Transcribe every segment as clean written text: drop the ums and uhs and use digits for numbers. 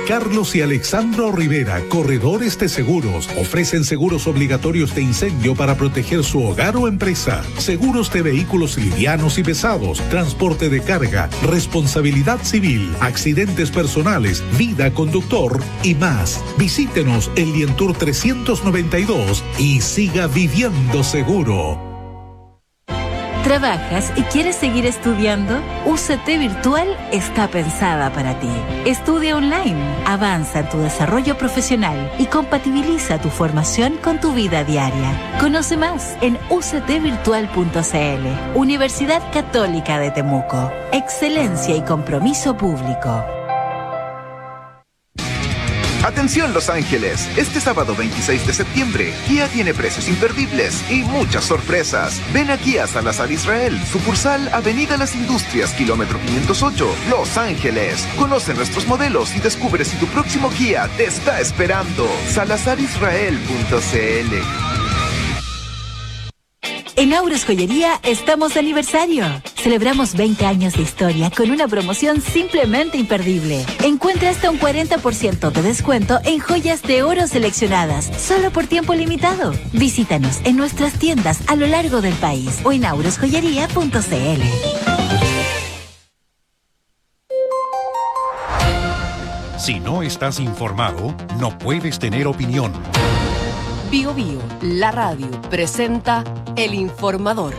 Carlos y Alexandro Rivera, corredores de seguros, ofrecen seguros obligatorios de incendio para proteger su hogar o empresa, seguros de vehículos livianos y pesados, transporte de carga, responsabilidad civil, accidentes personales, vida conductor y más. Visítenos en Lientour 392 y siga viviendo seguro. ¿Trabajas y quieres seguir estudiando? UCT Virtual está pensada para ti. Estudia online, avanza en tu desarrollo profesional y compatibiliza tu formación con tu vida diaria. Conoce más en uctvirtual.cl. Universidad Católica de Temuco. Excelencia y compromiso público. Atención Los Ángeles, este sábado 26 de septiembre, Kia tiene precios imperdibles y muchas sorpresas. Ven aquí a Salazar Israel, sucursal Avenida Las Industrias, kilómetro 508, Los Ángeles. Conoce nuestros modelos y descubre si tu próximo Kia te está esperando. salazarisrael.cl. En Auros Joyería estamos de aniversario. Celebramos 20 años de historia con una promoción simplemente imperdible. Encuentra hasta un 40% de descuento en joyas de oro seleccionadas, solo por tiempo limitado. Visítanos en nuestras tiendas a lo largo del país o en aurosjoyería.cl. Si no estás informado, no puedes tener opinión. Bio Bio, la radio, presenta El Informador.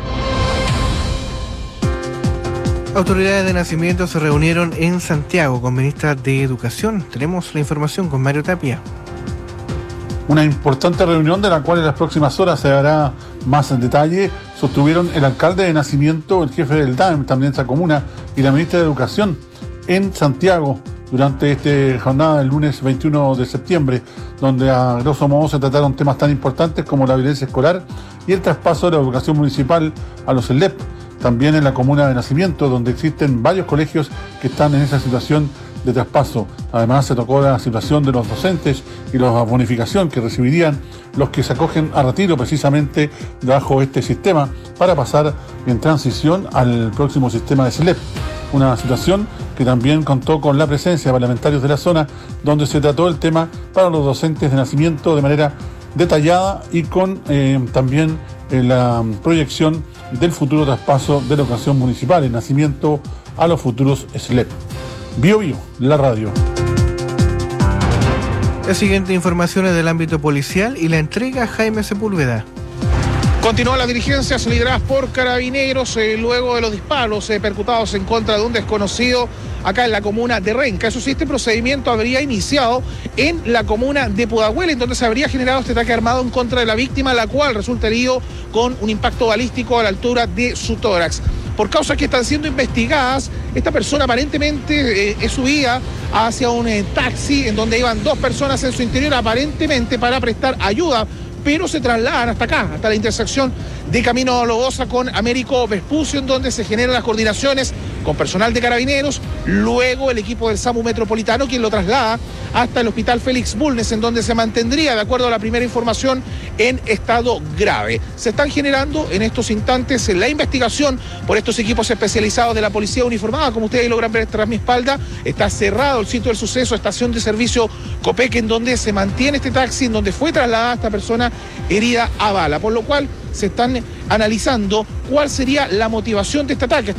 Autoridades de nacimiento se reunieron en Santiago con ministra de Educación. Tenemos la información con Mario Tapia. Una importante reunión de la cual en las próximas horas se dará más en detalle. Sostuvieron el alcalde de nacimiento, el jefe del DAEM, también de esa comuna, y la ministra de Educación en Santiago durante esta jornada del lunes 21 de septiembre, donde a grosso modo se trataron temas tan importantes como la violencia escolar y el traspaso de la educación municipal a los ELEP, también en la comuna de nacimiento, donde existen varios colegios que están en esa situación de traspaso. Además se tocó la situación de los docentes y la bonificación que recibirían los que se acogen a retiro precisamente bajo este sistema para pasar en transición al próximo sistema de CELEP. Una situación que también contó con la presencia de parlamentarios de la zona, donde se trató el tema para los docentes de nacimiento de manera detallada y con también la proyección del futuro traspaso de la educación municipal en nacimiento a los futuros SLEP. Bio Bio, la radio. La siguiente información es del ámbito policial y la entrega a Jaime Sepúlveda. Continúan las diligencias lideradas por carabineros luego de los disparos percutados en contra de un desconocido acá en la comuna de Renca. Eso sí, este procedimiento habría iniciado en la comuna de Pudahuel, en donde se habría generado este ataque armado en contra de la víctima, la cual resulta herido con un impacto balístico a la altura de su tórax. Por causas que están siendo investigadas, esta persona aparentemente subía hacia un taxi en donde iban dos personas en su interior, aparentemente para prestar ayuda, pero se trasladan hasta acá, hasta la intersección de Camino Lobosa con Américo Vespucio, en donde se generan las coordinaciones con personal de carabineros, luego el equipo del SAMU Metropolitano, quien lo traslada hasta el Hospital Félix Bulnes, en donde se mantendría, de acuerdo a la primera información, en estado grave. Se están generando en estos instantes la investigación por estos equipos especializados de la Policía Uniformada. Como ustedes logran ver tras mi espalda, está cerrado el sitio del suceso, estación de servicio Copec, en donde se mantiene este taxi, en donde fue trasladada esta persona herida a bala, por lo cual se están analizando cuál sería la motivación de este ataque.